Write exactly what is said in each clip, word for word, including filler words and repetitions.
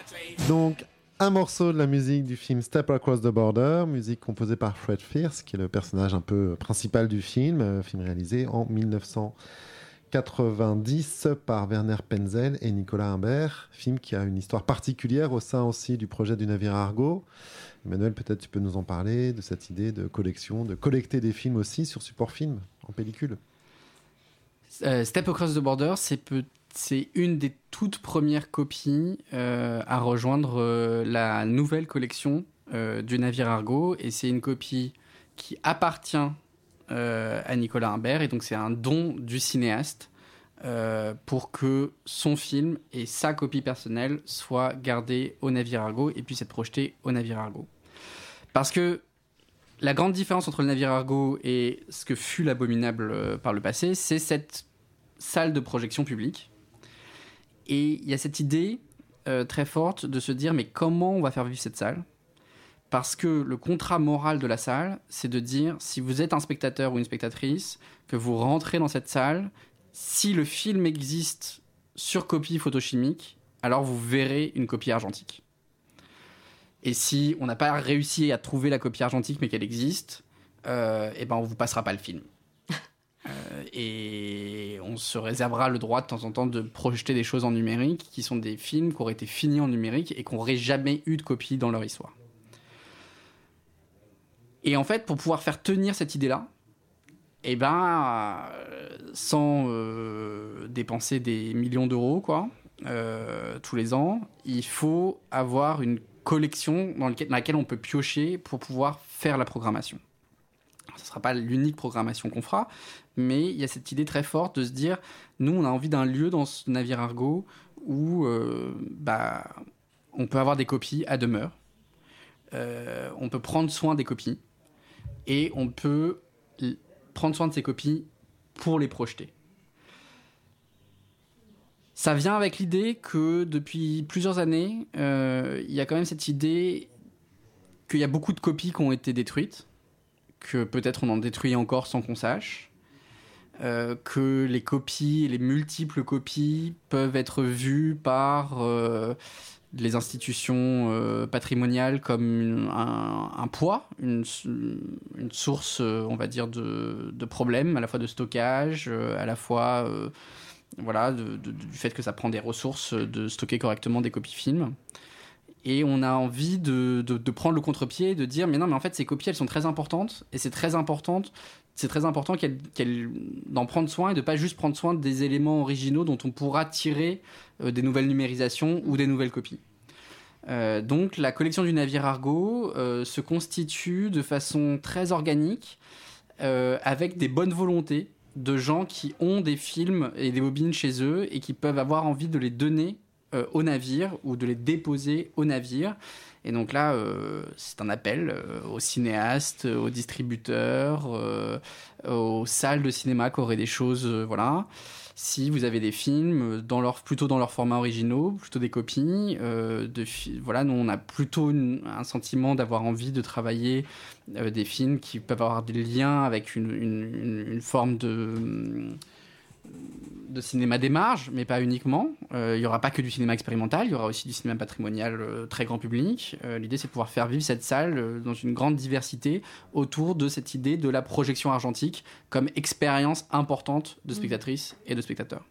Donc, un morceau de la musique du film Step Across the Border, musique composée par Fred Pierce, qui est le personnage un peu principal du film, euh, film réalisé en dix-neuf cent quatre-vingt-dix par Werner Penzel et Nicolas Imbert, film qui a une histoire particulière au sein aussi du projet du navire Argo. Emmanuel, peut-être tu peux nous en parler de cette idée de collection, de collecter des films aussi sur support film, en pellicule. Euh, Step Across the Border, c'est, peu, c'est une des toutes premières copies euh, à rejoindre euh, la nouvelle collection euh, du navire Argo, et c'est une copie qui appartient euh, à Nicolas Imbert, et donc c'est un don du cinéaste euh, pour que son film et sa copie personnelle soient gardés au navire Argo et puissent être projetés au navire Argo. Parce que la grande différence entre le navire Argo et ce que fut l'Abominable euh, par le passé, c'est cette salle de projection publique. Et il y a cette idée euh, très forte de se dire, mais comment on va faire vivre cette salle ? Parce que le contrat moral de la salle, c'est de dire, si vous êtes un spectateur ou une spectatrice, que vous rentrez dans cette salle, si le film existe sur copie photochimique, alors vous verrez une copie argentique. Et si on n'a pas réussi à trouver la copie argentique, mais qu'elle existe, euh, et ben on vous passera pas le film. euh, et on se réservera le droit de temps en temps de projeter des choses en numérique, qui sont des films qui auraient été finis en numérique et qui n'auraient jamais eu de copie dans leur histoire. Et en fait, pour pouvoir faire tenir cette idée-là, et ben, euh, sans euh, dépenser des millions d'euros, quoi, euh, tous les ans, il faut avoir une collection dans, lequel, dans laquelle on peut piocher pour pouvoir faire la programmation. Alors, ce ne sera pas l'unique programmation qu'on fera, mais il y a cette idée très forte de se dire, nous, on a envie d'un lieu dans ce navire Argo où euh, bah, on peut avoir des copies à demeure, euh, on peut prendre soin des copies, et on peut l- prendre soin de ces copies pour les projeter. Ça vient avec l'idée que depuis plusieurs années, euh, il y a quand même cette idée qu'il y a beaucoup de copies qui ont été détruites, que peut-être on en détruit encore sans qu'on sache, euh, que les copies, les multiples copies peuvent être vues par euh, les institutions euh, patrimoniales comme une, un, un poids, une, une source, euh, on va dire, de, de problèmes, à la fois de stockage, euh, à la fois... Euh, Voilà, de, de, du fait que ça prend des ressources de stocker correctement des copies films. Et on a envie de, de, de prendre le contre-pied et de dire mais non, mais en fait, ces copies, elles sont très importantes. Et c'est très, importante, c'est très important qu'elles, qu'elles, d'en prendre soin et de ne pas juste prendre soin des éléments originaux dont on pourra tirer euh, des nouvelles numérisations ou des nouvelles copies. Euh, donc, la collection du navire Argo euh, se constitue de façon très organique euh, avec des bonnes volontés de gens qui ont des films et des bobines chez eux et qui peuvent avoir envie de les donner euh, au navire ou de les déposer au navire. Et donc là, euh, c'est un appel euh, aux cinéastes, aux distributeurs, euh, aux salles de cinéma qui auraient des choses, euh, voilà. Si vous avez des films dans leur, plutôt dans leur format originaux, plutôt des copies, euh, de fi- voilà, nous on a plutôt une, un sentiment d'avoir envie de travailler euh, des films qui peuvent avoir des liens avec une, une, une, une forme de, de cinéma des marges, mais pas uniquement. Euh, il n'y aura pas que du cinéma expérimental, il y aura aussi du cinéma patrimonial euh, très grand public. Euh, l'idée, c'est de pouvoir faire vivre cette salle euh, dans une grande diversité autour de cette idée de la projection argentique comme expérience importante de spectatrices et de spectateurs.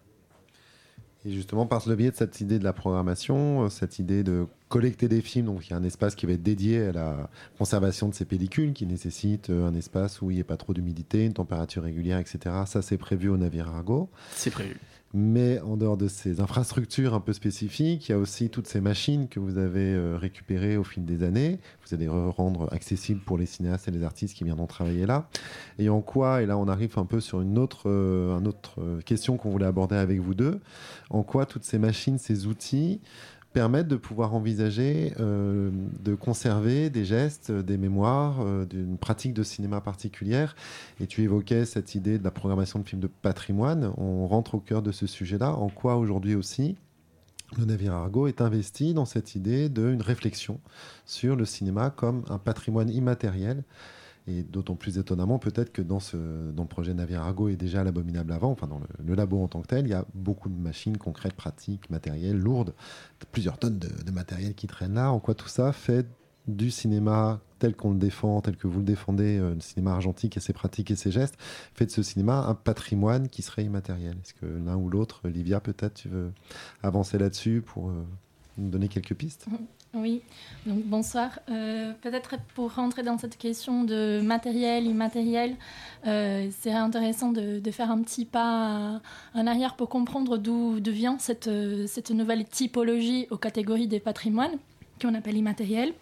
Et justement, par le biais de cette idée de la programmation, cette idée de collecter des films, donc il y a un espace qui va être dédié à la conservation de ces pellicules, qui nécessite un espace où il n'y ait pas trop d'humidité, une température régulière, et cetera. Ça, c'est prévu au navire Argo. C'est prévu. Mais en dehors de ces infrastructures un peu spécifiques, il y a aussi toutes ces machines que vous avez euh, récupérées au fil des années. Vous allez rendre accessibles pour les cinéastes et les artistes qui viendront travailler là. Et en quoi, et là on arrive un peu sur une autre, euh, une autre euh, question qu'on voulait aborder avec vous deux, en quoi toutes ces machines, ces outils permettent de pouvoir envisager euh, de conserver des gestes, des mémoires, euh, d'une pratique de cinéma particulière. Et tu évoquais cette idée de la programmation de films de patrimoine. On rentre au cœur de ce sujet-là. En quoi aujourd'hui aussi le navire Argo est investi dans cette idée d'une réflexion sur le cinéma comme un patrimoine immatériel Et d'autant plus étonnamment, peut-être que dans, ce, dans le projet Navire Argo et déjà l'abominable avant, enfin dans le, le labo en tant que tel, il y a beaucoup de machines concrètes, pratiques, matérielles, lourdes, plusieurs tonnes de, de matériel qui traînent là. En quoi tout ça fait du cinéma tel qu'on le défend, tel que vous le défendez, euh, le cinéma argentique et ses pratiques et ses gestes, fait de ce cinéma un patrimoine qui serait immatériel. Est-ce que l'un ou l'autre, Livia, peut-être tu veux avancer là-dessus pour euh, nous donner quelques pistes ? Oui, donc bonsoir. Euh, peut-être pour rentrer dans cette question de matériel, immatériel, euh, c'est intéressant de, de faire un petit pas en arrière pour comprendre d'où, d'où vient cette, cette nouvelle typologie aux catégories des patrimoines qu'on appelle immatériel.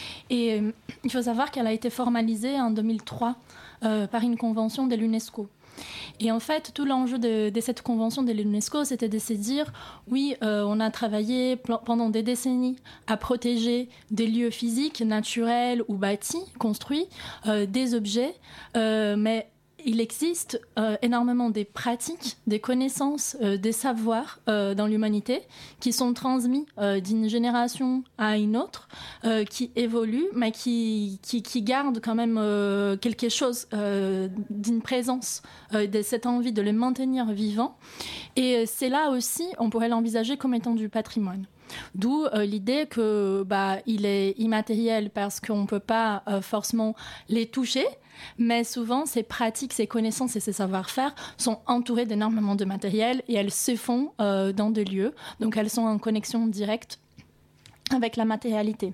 Et euh, il faut savoir qu'elle a été formalisée en deux mille trois euh, par une convention de l'UNESCO. Et en fait, tout l'enjeu de, de cette convention de l'UNESCO, c'était de se dire, oui, euh, on a travaillé pl- pendant des décennies à protéger des lieux physiques, naturels ou bâtis, construits, euh, des objets, euh, mais il existe euh, énormément des pratiques, des connaissances, euh, des savoirs euh, dans l'humanité qui sont transmis euh, d'une génération à une autre, euh, qui évoluent, mais qui, qui, qui gardent quand même euh, quelque chose euh, d'une présence, euh, de cette envie de les maintenir vivants. Et c'est là aussi, on pourrait l'envisager comme étant du patrimoine. D'où euh, l'idée que bah, il est immatériel parce qu'on ne peut pas euh, forcément les toucher, mais souvent ces pratiques, ces connaissances et ces savoir-faire sont entourées d'énormément de matériel et elles se font euh, dans des lieux, donc elles sont en connexion directe avec la matérialité.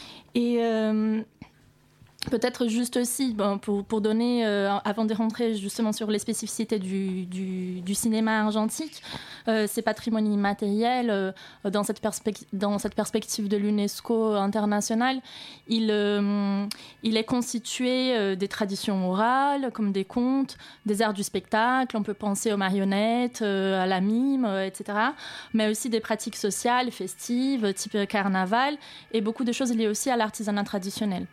Et euh, peut-être juste aussi, bon, pour, pour donner, euh, avant de rentrer justement sur les spécificités du, du, du cinéma argentique, euh, ces patrimoines immatériels, euh, dans, cette perspective, dans cette perspective de l'UNESCO internationale, il, euh, il est constitué euh, des traditions orales, comme des contes, des arts du spectacle, on peut penser aux marionnettes, euh, à la mime, euh, et cetera, mais aussi des pratiques sociales, festives, type carnaval, et beaucoup de choses liées aussi à l'artisanat traditionnel.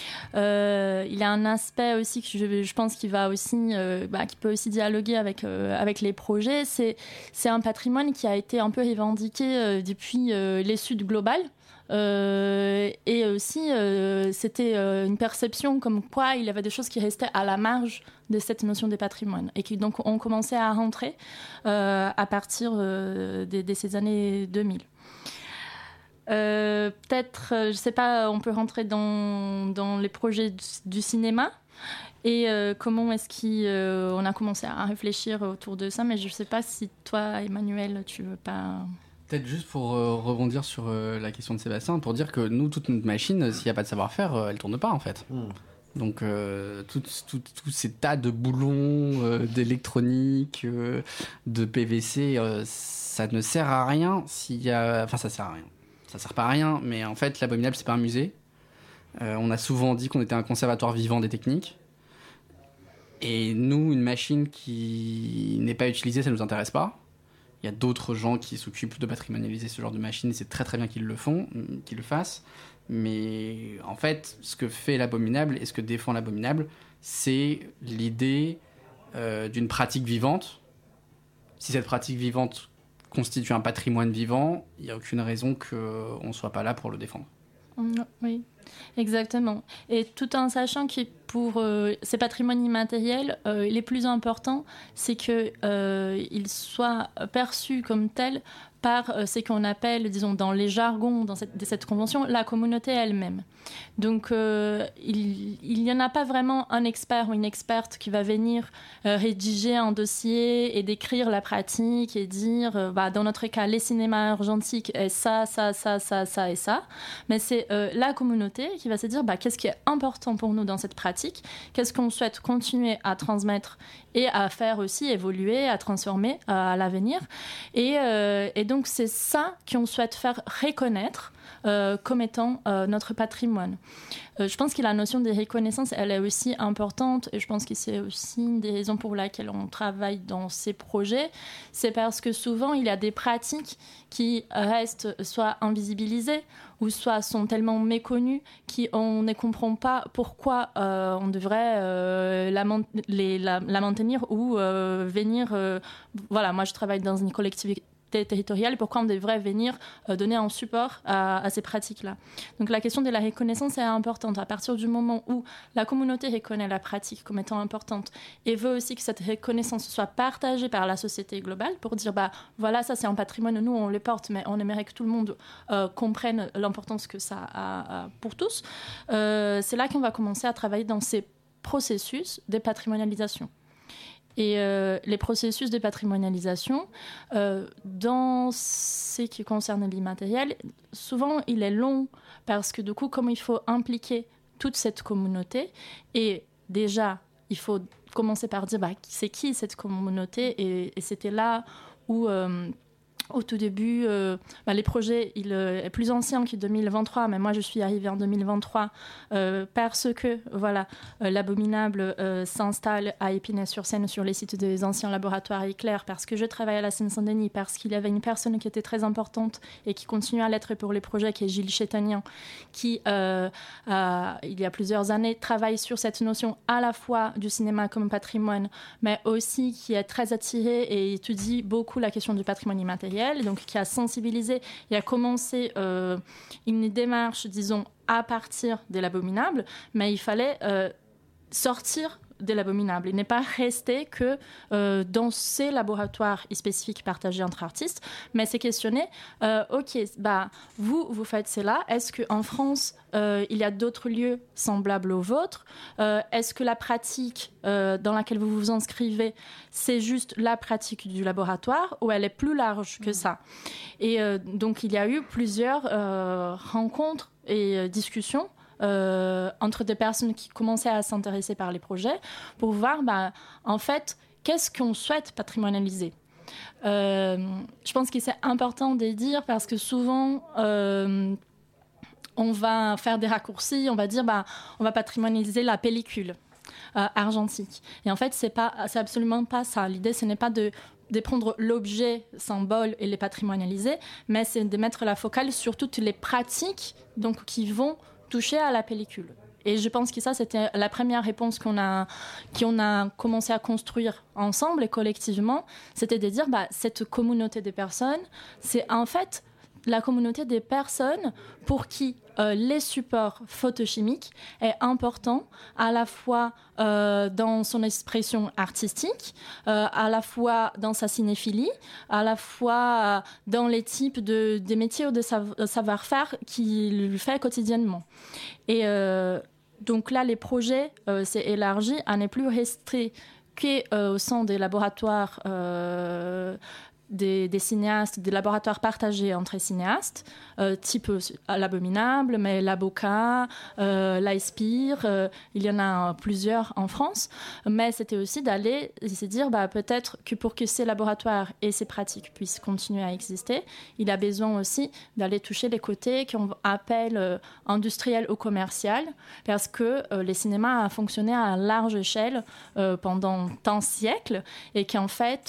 Euh, il y a un aspect aussi que je, je pense qui va aussi, euh, bah, qui peut aussi dialoguer avec euh, avec les projets. C'est c'est un patrimoine qui a été un peu revendiqué euh, depuis euh, les Suds globales. Euh, et aussi, euh, c'était euh, une perception comme quoi il y avait des choses qui restaient à la marge de cette notion des patrimoines et qui donc ont commencé à rentrer euh, à partir euh, de, de ces années deux mille. Euh, peut-être, euh, je ne sais pas, on peut rentrer dans, dans les projets du, du cinéma et euh, comment est-ce qu'on euh, a commencé à réfléchir autour de ça, mais je ne sais pas si toi, Emmanuel, tu veux pas... Peut-être juste pour euh, rebondir sur euh, la question de Sébastien, pour dire que nous, toute notre machine, s'il n'y a pas de savoir-faire, euh, elle ne tourne pas en fait. Mmh. Donc euh, tous tout, tout ces tas de boulons, euh, d'électronique, euh, de P V C, euh, ça ne sert à rien s'il y a... Enfin, ça sert à rien. Ça sert pas à rien, mais en fait, l'Abominable, c'est pas un musée. Euh, on a souvent dit qu'on était un conservatoire vivant des techniques. Et nous, une machine qui n'est pas utilisée, ça nous intéresse pas. Il y a d'autres gens qui s'occupent de patrimonialiser ce genre de machine, et c'est très très bien qu'ils le font, qu'ils le fassent. Mais en fait, ce que fait l'Abominable et ce que défend l'Abominable, c'est l'idée euh, d'une pratique vivante. Si cette pratique vivante constitue un patrimoine vivant, il n'y a aucune raison qu'on ne soit pas là pour le défendre. Oui, exactement. Et tout en sachant que pour euh, ces patrimoines immatériels, euh, les plus importants, c'est qu'ils euh, soient perçus comme tels par euh, ce qu'on appelle, disons, dans les jargons dans cette, de cette convention, la communauté elle-même. Donc, euh, il n'y en a pas vraiment un expert ou une experte qui va venir euh, rédiger un dossier et décrire la pratique et dire, euh, bah, dans notre cas, les cinémas argentiques, est ça, ça, ça, ça, ça et ça. Mais c'est euh, la communauté qui va se dire, bah, qu'est-ce qui est important pour nous dans cette pratique, qu'est-ce qu'on souhaite continuer à transmettre et à faire aussi évoluer, à transformer euh, à l'avenir. Et, euh, et donc, c'est ça qu'on souhaite faire reconnaître euh, comme étant euh, notre patrimoine. Euh, je pense que la notion de reconnaissance, elle est aussi importante et je pense que c'est aussi une des raisons pour lesquelles on travaille dans ces projets. C'est parce que souvent, il y a des pratiques qui restent soit invisibilisées ou soit sont tellement méconnues qu'on ne comprend pas pourquoi euh, on devrait euh, la, les, la, la maintenir ou euh, venir... Euh, voilà, moi, je travaille dans une collectivité collectivités territoriales, pourquoi on devrait venir euh, donner un support à, à ces pratiques-là. Donc la question de la reconnaissance est importante. À partir du moment où la communauté reconnaît la pratique comme étant importante et veut aussi que cette reconnaissance soit partagée par la société globale pour dire, bah, voilà, ça c'est un patrimoine, nous on le porte, mais on aimerait que tout le monde euh, comprenne l'importance que ça a, a pour tous, euh, c'est là qu'on va commencer à travailler dans ces processus de patrimonialisation. Et euh, les processus de patrimonialisation, euh, dans ce qui concerne l'immatériel, souvent il est long parce que du coup, comme il faut impliquer toute cette communauté, et déjà, il faut commencer par dire bah, c'est qui cette communauté, et, et c'était là où... Euh, Au tout début, euh, bah, les projets, il euh, est plus ancien que deux mille vingt-trois, mais moi je suis arrivée en deux mille vingt-trois euh, parce que voilà, euh, l'Abominable euh, s'installe à Épinay-sur-Seine sur les sites des anciens laboratoires Éclair, parce que je travaille à la Seine-Saint-Denis, parce qu'il y avait une personne qui était très importante et qui continue à l'être pour les projets, qui est Gilles Chétanian, qui, euh, a, il y a plusieurs années, travaille sur cette notion à la fois du cinéma comme patrimoine, mais aussi qui est très attiré et étudie beaucoup la question du patrimoine immatériel. Donc qui a sensibilisé et a commencé euh, une démarche, disons, à partir de l'Abominable, mais il fallait euh, sortir de l'Abominable. Il n'est pas resté que euh, dans ces laboratoires spécifiques partagés entre artistes, mais c'est questionner, euh, ok, bah, vous, vous faites cela, est-ce qu'en France, euh, il y a d'autres lieux semblables aux vôtres, euh, est-ce que la pratique euh, dans laquelle vous vous inscrivez, c'est juste la pratique du laboratoire, ou elle est plus large que ça? Et euh, donc, il y a eu plusieurs euh, rencontres et euh, discussions Euh, entre des personnes qui commençaient à s'intéresser par les projets pour voir, bah, en fait, qu'est-ce qu'on souhaite patrimonialiser. Euh, je pense que c'est important de dire parce que souvent, euh, on va faire des raccourcis, on va dire, bah, on va patrimonialiser la pellicule euh, argentique. Et en fait, c'est pas, c'est absolument pas ça. L'idée, ce n'est pas de de prendre l'objet symbole et les patrimonialiser, mais c'est de mettre la focale sur toutes les pratiques donc, qui vont toucher à la pellicule. Et je pense que ça, c'était la première réponse qu'on a, qu'on a commencé à construire ensemble et collectivement, c'était de dire, bah, cette communauté de personnes, c'est en fait la communauté des personnes pour qui euh, les supports photochimiques est important à la fois euh, dans son expression artistique, euh, à la fois dans sa cinéphilie, à la fois euh, dans les types de, de métiers ou de savoir-faire qu'il fait quotidiennement. Et euh, donc là, les projets, euh, c'est élargi à ne plus rester qu'au euh, sein des laboratoires euh, Des, des cinéastes, des laboratoires partagés entre cinéastes, euh, type l'Abominable, mais l'Aboca, euh, l'Aespire, euh, il y en a plusieurs en France. Mais c'était aussi d'aller se dire bah, peut-être que pour que ces laboratoires et ces pratiques puissent continuer à exister, il a besoin aussi d'aller toucher les côtés qu'on appelle euh, industriels ou commercial, parce que euh, le cinéma a fonctionné à large échelle euh, pendant tant de siècles, et qu'en fait,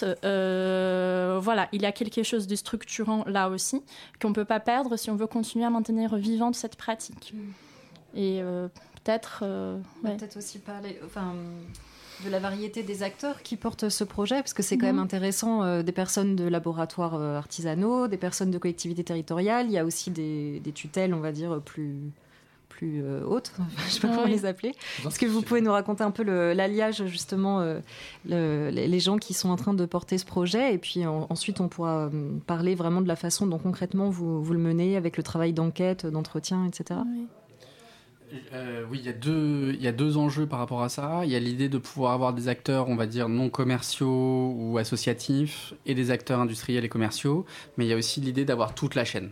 euh, voilà, il y a quelque chose de structurant là aussi, qu'on ne peut pas perdre si on veut continuer à maintenir vivante cette pratique. Mmh. Et euh, peut-être... Euh, ouais. Peut-être aussi parler enfin, de la variété des acteurs qui portent ce projet, parce que c'est quand mmh. même intéressant, euh, des personnes de laboratoires euh, artisanaux, des personnes de collectivités territoriales, il y a aussi des, des tutelles, on va dire, plus... plus euh, hautes, je ne sais pas oui. comment les appeler. Est-ce que vous pouvez nous raconter un peu le, l'alliage, justement, euh, le, les gens qui sont en train de porter ce projet, et puis en, ensuite on pourra euh, parler vraiment de la façon dont concrètement vous, vous le menez avec le travail d'enquête, d'entretien, et cetera. Oui. Euh, oui, il y a deux, il y a deux enjeux par rapport à ça. Il y a l'idée de pouvoir avoir des acteurs, on va dire, non commerciaux ou associatifs, et des acteurs industriels et commerciaux, mais il y a aussi l'idée d'avoir toute la chaîne.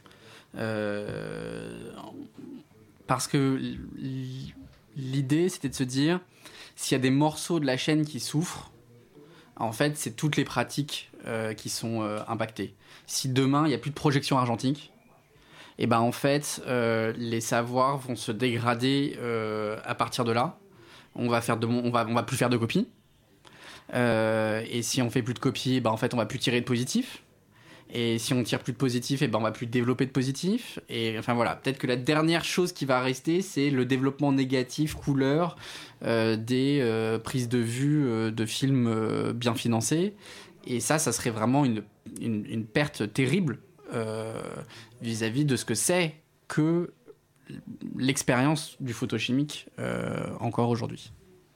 Euh... Parce que l'idée, c'était de se dire, s'il y a des morceaux de la chaîne qui souffrent, en fait, c'est toutes les pratiques euh, qui sont euh, impactées. Si demain, il n'y a plus de projection argentique, et ben en fait, euh, les savoirs vont se dégrader euh, à partir de là. On va faire de, on va, on va plus faire de copies. Euh, et si on fait plus de copies, ben en fait, on va plus tirer de positif. Et si on tire plus de positif, et ben on va plus développer de positif. Et enfin voilà, peut-être que la dernière chose qui va rester, c'est le développement négatif, couleur, euh, des euh, prises de vue euh, de films euh, bien financés. Et ça, ça serait vraiment une, une, une perte terrible euh, vis-à-vis de ce que c'est que l'expérience du photochimique euh, encore aujourd'hui.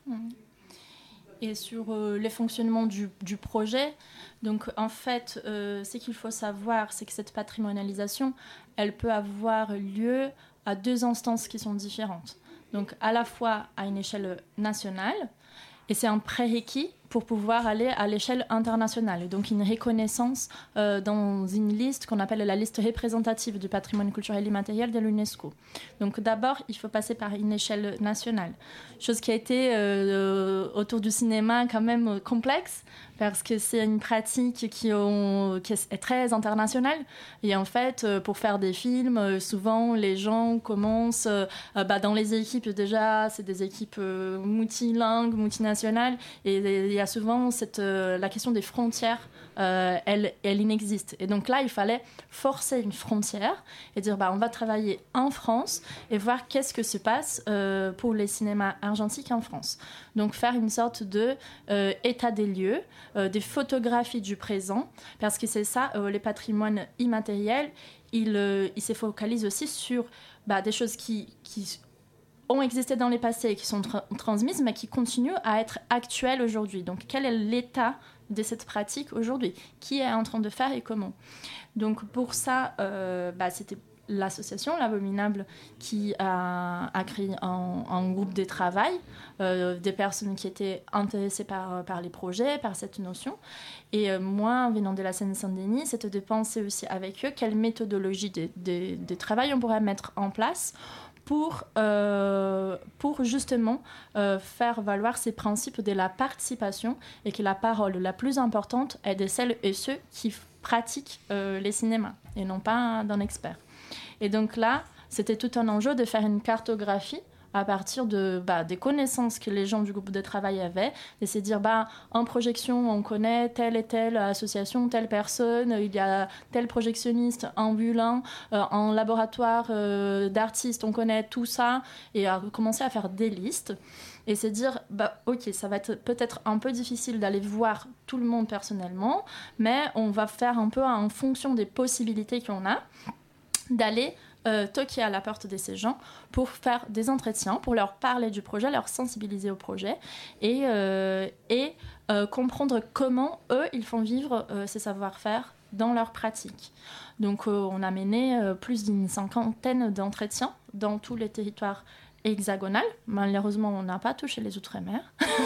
Et sur euh, les fonctionnements du, du projet, donc en fait, euh, ce qu'il faut savoir, c'est que cette patrimonialisation, elle peut avoir lieu à deux instances qui sont différentes. Donc à la fois à une échelle nationale, et c'est un prérequis pour pouvoir aller à l'échelle internationale. Et donc une reconnaissance euh, dans une liste qu'on appelle la liste représentative du patrimoine culturel immatériel de l'UNESCO. Donc d'abord, il faut passer par une échelle nationale. Chose qui a été euh, autour du cinéma quand même complexe, parce que c'est une pratique qui, ont, qui est très internationale. Et en fait, pour faire des films, souvent les gens commencent euh, bah, dans les équipes déjà, c'est des équipes euh, multilingues, multinationales, et il y a souvent cette, euh, la question des frontières, euh, elle, elle inexiste. Et donc là, il fallait forcer une frontière et dire bah, on va travailler en France et voir qu'est-ce que se passe euh, pour les cinémas argentiques en France. Donc faire une sorte de euh, état des lieux, euh, des photographies du présent, parce que c'est ça, euh, les patrimoines immatériels, ils, euh, ils se focalisent aussi sur bah, des choses qui... qui ont existé dans les passés et qui sont tra- transmises, mais qui continuent à être actuelles aujourd'hui. Donc, quel est l'état de cette pratique aujourd'hui ? Qui est en train de faire et comment ? Donc, pour ça, euh, bah, c'était l'association L'Abominable qui a, a créé un, un groupe de travail, euh, des personnes qui étaient intéressées par, par les projets, par cette notion. Et euh, moi, venant de la Seine-Saint-Denis, c'était de penser aussi avec eux quelle méthodologie de, de, de travail on pourrait mettre en place pour, euh, pour justement euh, faire valoir ces principes de la participation et que la parole la plus importante est de celles et ceux qui f- pratiquent euh, les cinémas et non pas d'un expert. Et donc là, c'était tout un enjeu de faire une cartographie à partir de, bah, des connaissances que les gens du groupe de travail avaient, et c'est dire, bah, en projection, on connaît telle et telle association, telle personne, il y a tel projectionniste ambulant, euh, en laboratoire euh, d'artistes, on connaît tout ça, et à commencer à faire des listes. Et c'est dire, bah, ok, ça va être peut-être un peu difficile d'aller voir tout le monde personnellement, mais on va faire un peu en fonction des possibilités qu'on a, d'aller Euh, toquer à la porte de ces gens pour faire des entretiens, pour leur parler du projet, leur sensibiliser au projet et, euh, et euh, comprendre comment eux, ils font vivre euh, ces savoir-faire dans leur pratique. Donc euh, on a mené euh, plus d'une cinquantaine d'entretiens dans tous les territoires hexagonaux. Malheureusement, on n'a pas touché les Outre-mer.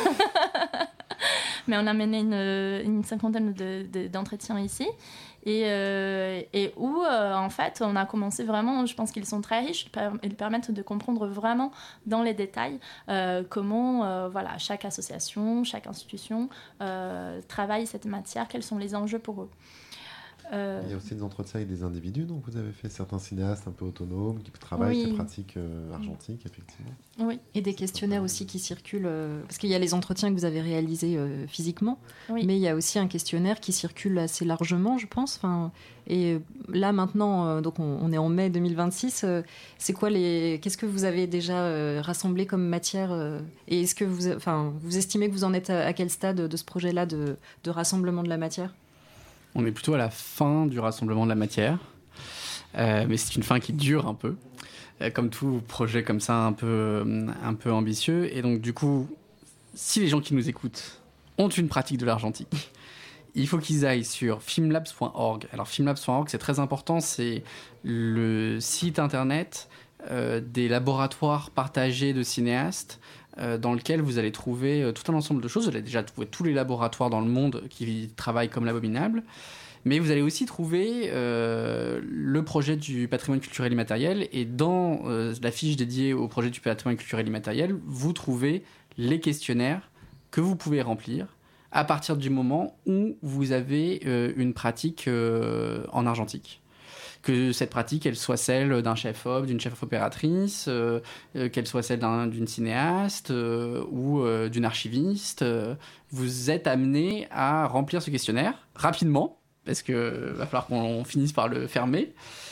Mais on a mené une, une cinquantaine de, de, d'entretiens ici. Et, euh, et où, euh, en fait, on a commencé vraiment, je pense qu'ils sont très riches, ils permettent de comprendre vraiment dans les détails euh, comment euh, voilà, chaque association, chaque institution euh, travaille cette matière, quels sont les enjeux pour eux. Euh... Il y a aussi des entretiens avec des individus, donc vous avez fait certains cinéastes un peu autonomes qui travaillent oui. ces pratiques euh, argentiques, effectivement. Oui, et des questionnaires aussi qui circulent, euh, parce qu'il y a les entretiens que vous avez réalisés euh, physiquement, oui. mais il y a aussi un questionnaire qui circule assez largement, je pense. Enfin, et là maintenant, euh, donc on, on est en mai deux mille vingt-six. Euh, c'est quoi les, qu'est-ce que vous avez déjà euh, rassemblé comme matière euh, et est-ce que vous, enfin, vous estimez que vous en êtes à, à quel stade de ce projet-là de, de rassemblement de la matière ? On est plutôt à la fin du rassemblement de la matière, euh, mais c'est une fin qui dure un peu, euh, comme tout projet comme ça un peu, un peu ambitieux. Et donc du coup, si les gens qui nous écoutent ont une pratique de l'argentique, il faut qu'ils aillent sur filmlabs point org. Alors filmlabs point org, c'est très important, c'est le site internet euh, des laboratoires partagés de cinéastes, dans lequel vous allez trouver tout un ensemble de choses. Vous allez déjà trouver tous les laboratoires dans le monde qui travaillent comme l'Abominable, mais vous allez aussi trouver euh, le projet du patrimoine culturel immatériel, et dans euh, la fiche dédiée au projet du patrimoine culturel immatériel, vous trouvez les questionnaires que vous pouvez remplir à partir du moment où vous avez euh, une pratique euh, en argentique. Que cette pratique, elle soit celle d'un chef-op, d'une chef-opératrice, euh, euh, qu'elle soit celle d'un, d'une cinéaste euh, ou euh, d'une archiviste, euh, vous êtes amené à remplir ce questionnaire rapidement, parce qu'il va falloir qu'on finisse par le fermer.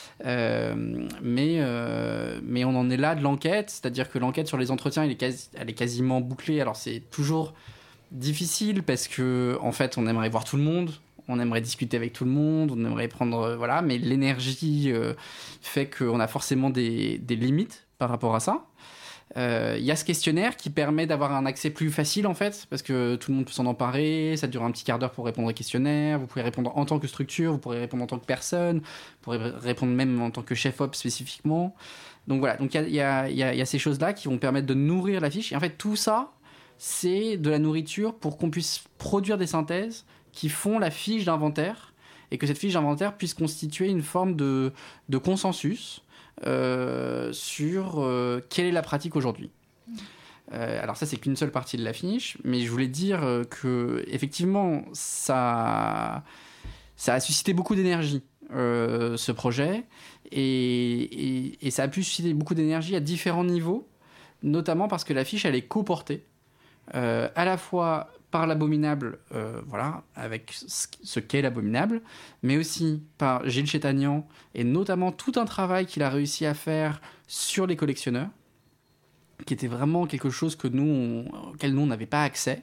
Euh, mais, euh, mais on en est là de l'enquête, c'est-à-dire que l'enquête sur les entretiens, elle est, quasi, elle est quasiment bouclée. Alors c'est toujours difficile parce que, en fait, on aimerait voir tout le monde. on aimerait discuter avec tout le monde, on aimerait prendre... Euh, voilà, mais l'énergie euh, fait qu'on a forcément des, des limites par rapport à ça. Il euh, y a ce questionnaire qui permet d'avoir un accès plus facile en fait, parce que tout le monde peut s'en emparer, ça dure un petit quart d'heure pour répondre au questionnaire, vous pouvez répondre en tant que structure, vous pourrez répondre en tant que personne, vous pourrez répondre même en tant que chef op spécifiquement. Donc voilà, donc il y a, y, a, y a ces choses-là qui vont permettre de nourrir la fiche, et en fait tout ça, c'est de la nourriture pour qu'on puisse produire des synthèses qui font la fiche d'inventaire, et que cette fiche d'inventaire puisse constituer une forme de, de consensus Euh, sur euh, quelle est la pratique aujourd'hui. Euh, alors ça, c'est qu'une seule partie de la fiche, mais je voulais dire euh, que effectivement, ça, ça a suscité beaucoup d'énergie, euh, ce projet, et, et, et ça a pu susciter beaucoup d'énergie à différents niveaux, notamment parce que la fiche, elle est co-portée, euh, à la fois par l'Abominable, euh, voilà, avec ce qu'est l'Abominable, mais aussi par Gilles Chétagnan, et notamment tout un travail qu'il a réussi à faire sur les collectionneurs, qui était vraiment quelque chose que nous, on, auquel nous, on n'avait pas accès.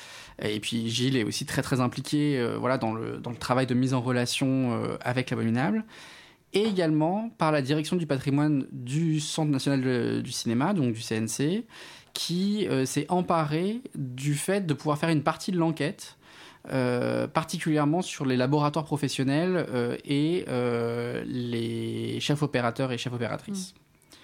Et puis Gilles est aussi très très impliqué euh, voilà, dans, le, dans le travail de mise en relation euh, avec l'Abominable, et également par la direction du patrimoine du Centre national de, du cinéma, donc du C N C, qui euh, s'est emparé du fait de pouvoir faire une partie de l'enquête, euh, particulièrement sur les laboratoires professionnels euh, et euh, les chefs opérateurs et chefs opératrices. Mmh.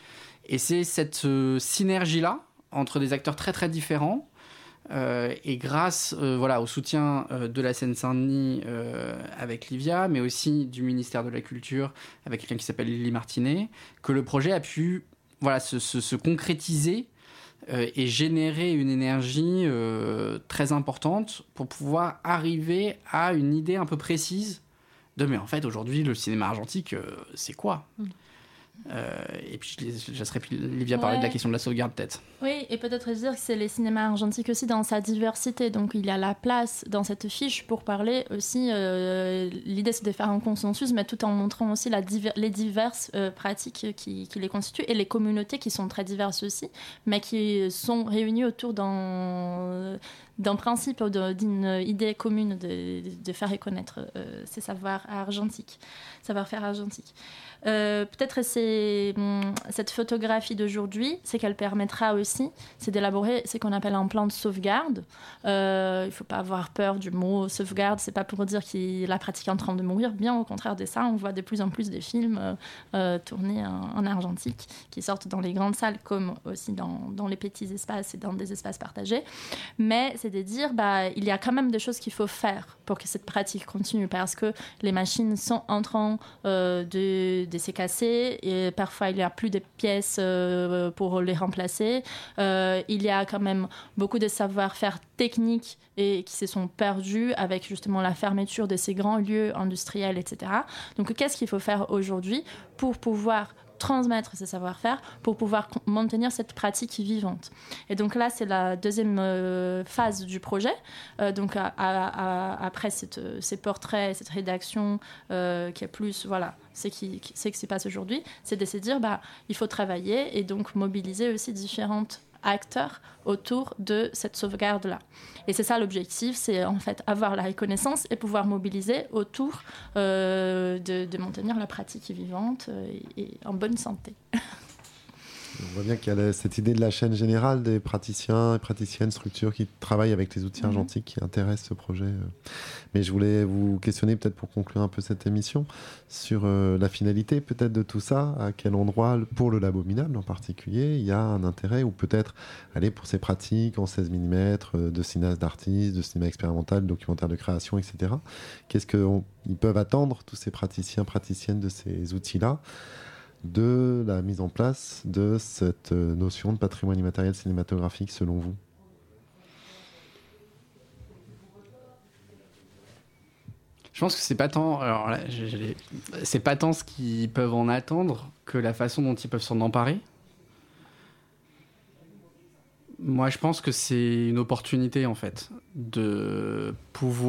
Et c'est cette euh, synergie-là, entre des acteurs très très différents, euh, et grâce euh, voilà, au soutien euh, de la Seine-Saint-Denis euh, avec Livia, mais aussi du ministère de la Culture avec quelqu'un qui s'appelle Lily Martinet, que le projet a pu voilà, se, se, se concrétiser Euh, et générer une énergie euh, très importante pour pouvoir arriver à une idée un peu précise de mais en fait aujourd'hui le cinéma argentique euh, c'est quoi mmh. euh, et puis je laisserai Livia ouais. parler de la question de la sauvegarde peut-être. Oui, et peut-être dire que c'est les cinémas argentiques aussi dans sa diversité, donc il y a la place dans cette fiche pour parler aussi, euh, l'idée c'est de faire un consensus mais tout en montrant aussi la diver- les diverses euh, pratiques qui, qui les constituent et les communautés qui sont très diverses aussi mais qui sont réunies autour d'un, d'un principe, d'une idée commune de, de faire reconnaître euh, ces savoirs argentiques, savoir-faire argentiques. Euh, peut-être c'est hum, cette photographie d'aujourd'hui, c'est qu'elle permettra aussi, c'est d'élaborer ce qu'on appelle un plan de sauvegarde. Euh, il ne faut pas avoir peur du mot sauvegarde, c'est pas pour dire que la pratique est en train de mourir, bien au contraire de ça, on voit de plus en plus de films euh, euh, tournés en, en argentique qui sortent dans les grandes salles comme aussi dans, dans les petits espaces et dans des espaces partagés. Mais c'est de dire, bah, il y a quand même des choses qu'il faut faire pour que cette pratique continue parce que les machines sont en train euh, de de se casser et parfois il n'y a plus de pièces euh, pour les remplacer. Euh, il y a quand même beaucoup de savoir-faire techniques et qui se sont perdus avec justement la fermeture de ces grands lieux industriels, et cetera. Donc qu'est-ce qu'il faut faire aujourd'hui pour pouvoir transmettre ce savoir-faire pour pouvoir maintenir cette pratique vivante. Et donc là, c'est la deuxième euh, phase du projet. Euh, donc à, à, à, après cette, ces portraits, cette rédaction euh, qui est plus, voilà, c'est qui, qui, c'est qui se passe aujourd'hui, c'est de se dire, bah, il faut travailler et donc mobiliser aussi différentes acteurs autour de cette sauvegarde-là. Et c'est ça l'objectif, c'est en fait avoir la reconnaissance et pouvoir mobiliser autour euh, de, de maintenir la pratique vivante et, et en bonne santé. On voit bien qu'il y a cette idée de la chaîne générale des praticiens et praticiennes, structures qui travaillent avec les outils argentiques qui intéressent ce projet. Mais je voulais vous questionner peut-être pour conclure un peu cette émission sur euh, la finalité peut-être de tout ça, à quel endroit, pour le L'Abominable en particulier, il y a un intérêt ou peut-être aller pour ces pratiques en seize millimètres de cinéaste d'artistes, de cinéma expérimental, de documentaire de création, et cetera. Qu'est-ce qu'ils peuvent attendre, tous ces praticiens, praticiennes de ces outils-là, de la mise en place de cette notion de patrimoine immatériel cinématographique selon vous? Je pense que c'est pas tant, alors là, j'ai, c'est pas tant ce qu'ils peuvent en attendre que la façon dont ils peuvent s'en emparer. Moi, je pense que c'est une opportunité en fait de pouvoir